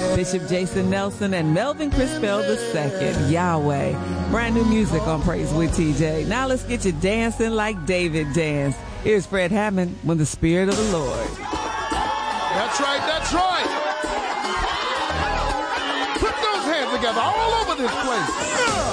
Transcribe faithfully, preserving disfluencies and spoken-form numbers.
Bishop Jason Nelson and Melvin Crispell the second. Yahweh. Brand new music on Praise with T J. Now let's get you dancing like David danced. Here's Fred Hammond, When the Spirit of the Lord. That's right, that's right. Put those hands together all over this place.